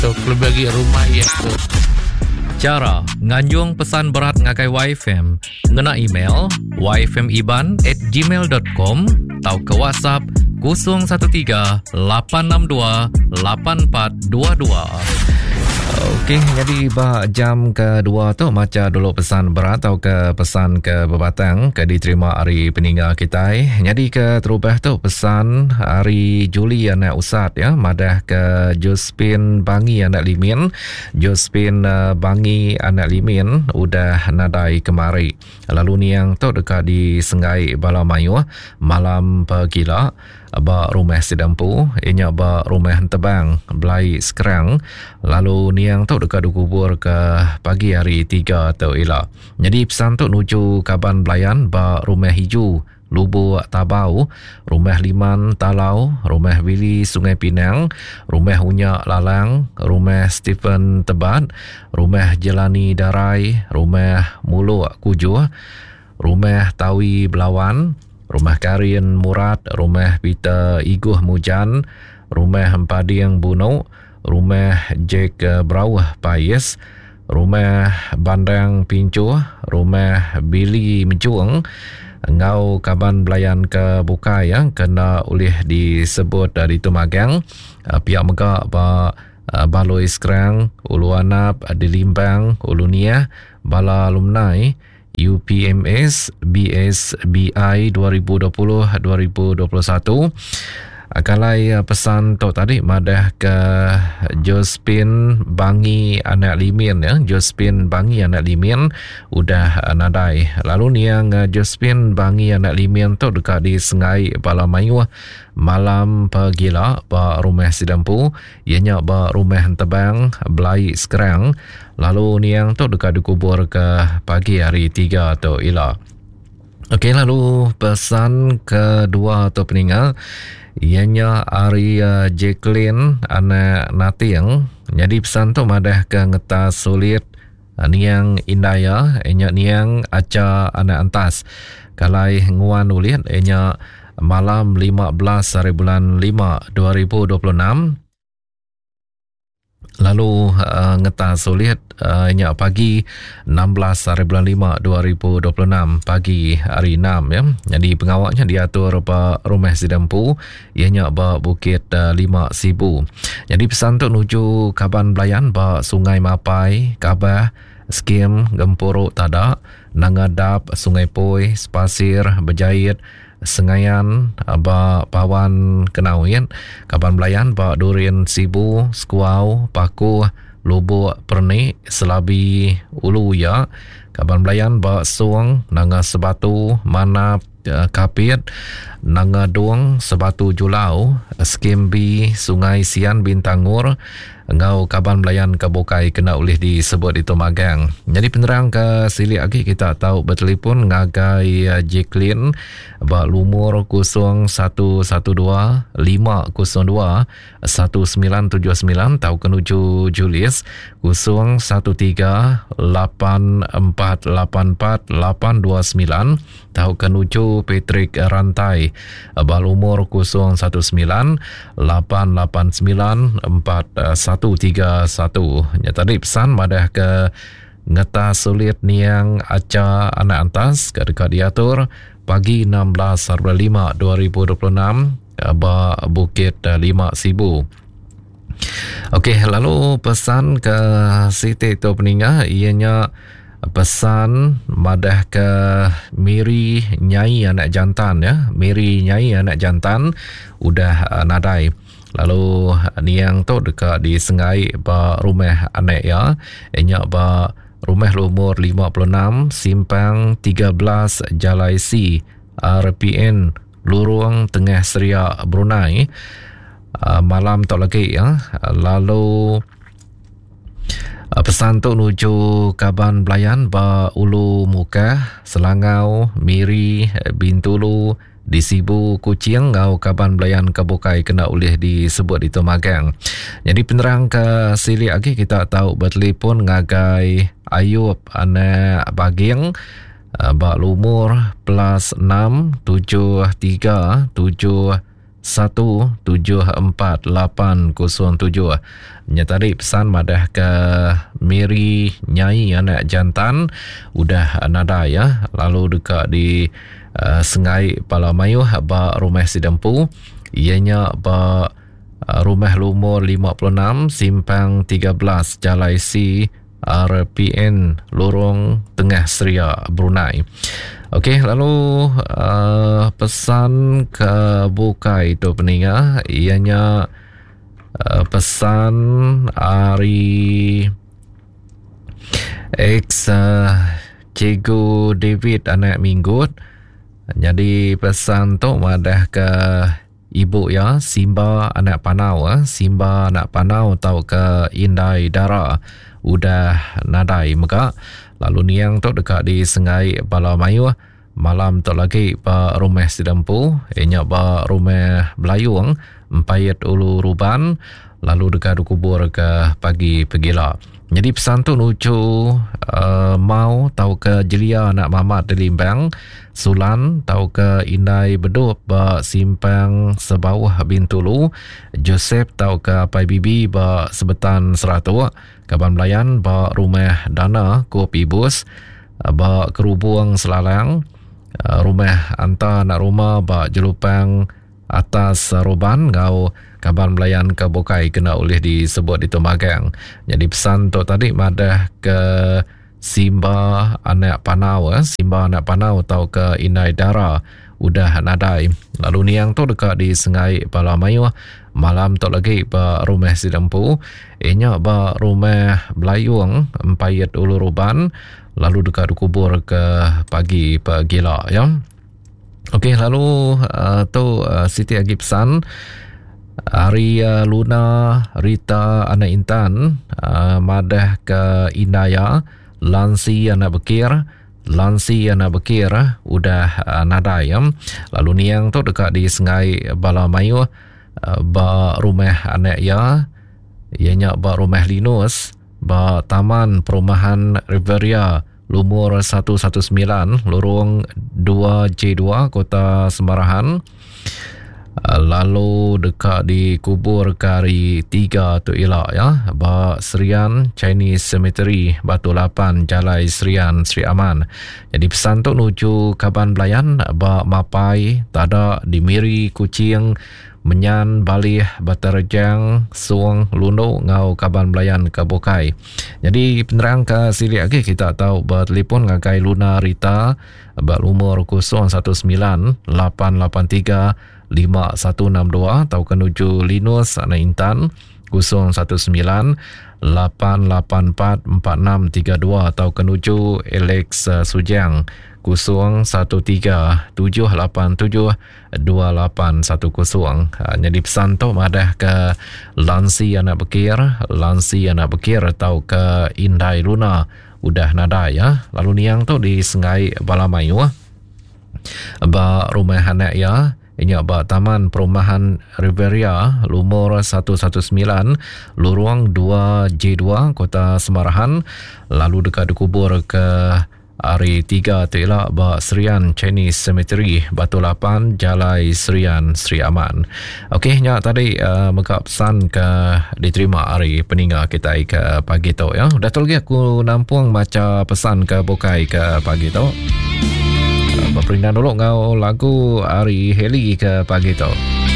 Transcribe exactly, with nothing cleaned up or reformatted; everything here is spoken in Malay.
tu kelebih bagi rumah ya tu. Cara nganjung pesan berat ngakai Y F M ngena email y f m iban at gmail dot com atau ke WhatsApp kosong satu tiga lapan enam dua lapan empat dua dua. Okey, jadi bah jam kedua tu macam dulu pesan berat atau ke pesan ke bebatang ke diterima hari peninggal kita. Jadi ke terubah tu pesan hari Juli anak Usat ya, madah ke Jospin Bangi anak Limin. Jospin uh, Bangi anak Limin udah nadai kemari. Lalu ni yang tu dekat di Senggai Balamayu malam pagila ba rumah sedampu inya ba rumah tebang belai sekarang. Lalu ni yang tu dekat dikubur ke pagi hari tiga atau ila. Jadi pesan tu nuju Kaban Belayan ba rumah hijau Lubuk Tabau, rumah Liman Talau, rumah Willy Sungai Pinang, rumah Unyak Lalang, rumah Stephen Tebat, rumah Jelani Darai, rumah Muluk Kujuh, rumah Tawi Belawan, rumah Karin Murad, rumah Peter Iguh Mujan, rumah Empading Buno, rumah Jack Brawah Pais, rumah Bandang Pincu, rumah Billy Mencuang, ngau Kaban Belayan ke Bukai yang kena oleh disebut dari Tumagang, pihak megak ba Baloi Sekerang, Ulu Anap, Dilimbang, Ulu Niah, Bala Alumni U P M S B S B I dua ribu dua puluh dua ribu dua puluh satu. Kalai pesan tu tadi madah ke Jospin Bangi anak Limin ya. Jospin Bangi anak Limin udah nadai. Lalu ni yang Jospin Bangi anak Limin tu dekat di Senggai Balamayu malam pagila ba rumah sedampu ianya ba rumah tebang belai sekarang. Lalu ni yang tu dekat dikubur ke pagi hari tiga atau ila. Okey, lalu pesan kedua atau peninggal ianya Arya Jacqueline anak Nating. Jadi pesan tu madah ke ngetas sulit niang Indaya ianya niang Aca anak Antas. Kalai nguan ulit ianya malam lima belas hari bulan lima dua ribu dua puluh enam. Lalu uh, ngetas sulit uh, ianya pagi enam belas hari bulan lima dua ribu dua puluh enam pagi hari enam ya. Jadi pengawaknya diatur ba rumah sedampu ianya ba Bukit uh, Lima Sibu. Jadi pesan tu nuju Kaban Belayan ba Sungai Mapai, Kabah, Skim, Gempuruk Tadak, Nangadap, Sungai Poi, Spasir, Berjait, Sengayan, ba Pawan Kenauin, Kaban Belayan, ba Durin Sibu, Skuau, Paku, Lubuk Pernik, Selabi Ulu Ya, Kaban Belayan, ba Suang, Nanga Sebatu, Manap, Kapit, Nanga Duang, Sebatu Julau, Skimbi, Sungai Sian Bintangur, ngau Kaban Belayan ke Bukai kena oleh disebut di Tumagang. Jadi penerang ke sili lagi kita tahu bertelefon ngagai Jacqueline ba lumur kosong satu satu dua lima kosong dua satu sembilan tujuh sembilan tahu kenuju Julius kosong satu tiga lapan empat lapan empat lapan dua sembilan tahu kenuju Patrick Rantai ba lumur kosong satu sembilan lapan lapan sembilan empat satu tiga satu. Ya, tadi pesan madah ke ngeta sulit niang Aca anak Antas ke dekat diatur pagi enam belas hari lima dua ribu dua puluh enam ba Bukit Lima Sibu. Okey, lalu pesan ke Siti tu peninggal ianya pesan madah ke Miri Nyai anak jantan ya. Miri Nyai anak jantan udah uh, nadai. Lalu niang tu dekat di Senggai ba rumah anak ya. Ianya ba rumah lumur lima puluh enam Simpang tiga belas Jalai C R P N Lurung Tengah Seria Brunei. Uh, malam tu lagi ya. Lalu uh, pesan tu nuju Kaban Belayan ba Ulu Muka, Selangau, Miri, Bintulu, di Sibu Kucing ngau Kaban Belayan ke Bukai kena oleh disebut di Tumagang. Jadi penerang ke sili lagi kita tahu bertelefon ngagai Ayub anak Baging uh, ba lumur plus enam tujuh tiga tujuh satu tujuh empat lapan kosong tujuh. Nya tadi pesan madah ke Miri Nyai anak jantan udah nada ya. Lalu dekat di uh, Sengai Palamayuh ba rumah Sidempu. Ianya ba uh, rumah lumur lima puluh enam simpang tiga belas Jalai Si R P N Lorong Tengah Seria Brunei. Okey, lalu uh, pesan ke Bukai itu peningah ianya uh, pesan hari ex uh, Cikgu David anak Minggut. Jadi pesan tu madah ke ibu ya, Simba anak Panau ah, Simba anak Panau tau ke Indai Dara udah nadai maka. Lalu niang tu dekat di Sengai Palamayuh. Malam tu lagi pa rumah Sidempu, ianya pa rumah Belayung, Empayat Ulu Ruban, lalu dekat kubur ke pagi pegila. Jadi pesan tu lucu uh, mau tau ke Jelia anak Mamat di Limbang, Sulan tau ke Indai Bedup ba Simpang Sebawah Bintulu, Joseph tau ke Pai Bibi ba Sebetan Seratu, Kaban Melayan ba rumah Dana Kopi Bus, ba Kerubuang Selalang, rumah Anta nak rumah ba Jelupang Atas Roban ngau Kaban Melayan ke Bokai kena oleh disebut di Tumagang. Jadi pesan tu tadi madah ke Simba anak Panau, eh? Simba anak Panau tau ke Indai Dara udah nadai. Lalu niang tu dekat di Sengai Palamayuh. Malam tu lagi ba rumah Sidempu, ianya ba rumah Belayung Empayat Ulu Ruban, lalu dekat kubur ke pagi pegila ya. Okey, lalu uh, tu uh, Siti Agi pesan Arya Luna Rita anak Intan uh, madah ke Indaya Lansi anak Bekir, Lansi anak Bekir udah uh, nadai ya. Lalu niang tu dekat di Sengai Palamayuh uh, ba rumah anak ya, ianya ba rumah Linus ba Taman Perumahan Riveria Lumur seratus sembilan belas Lorong dua J dua Kota Semarahan. Lalu dekat di kubur Kari tiga tu elak ya, ba Serian Chinese Cemetery Batu Lapan Jalai Serian Sri Aman. Jadi pesan tu nuju Kaban Belayan ba Mapai tada di Miri Kucing Menyan Balih Batarjang Suang Luno ngau Kaban Belayan ke Bokai. Jadi penerang ke sili lagi kita tahu bertelefon ngakai Luna Rita ba umur kosong satu sembilan lapan lapan tiga lima satu enam dua atau kenuju Linus anak Intan kosong satu sembilan lapan lapan empat empat enam tiga dua atau kenuju Alex uh, Sujang kosong satu tiga tujuh lapan tujuh dua lapan satu kosong. Uh, jadi pesan tu madah ke Lansi anak Bekir, Lansi anak Bekir atau ke Indai Luna udah nada ya. Lalu niang tu di Sengai Palamayuh ba rumah anak ya, ini ba Taman Perumahan Riveria Lumur seratus sembilan belas Lorong dua J dua Kota Semarahan. Lalu dekat kubur ke Hari tiga tu elak ba Serian Chinese Cemetery Batu Lapan Jalai Serian Sri Aman. Okey, nya tadi uh, maka pesan ke diterima hari peninggal kita ke pagi tu ya. Dah tu lagi aku nampung baca pesan ke Bokai ke pagi tu. Uh, Berperindah dulu ngau lagu Hari Heli ke pagi tu.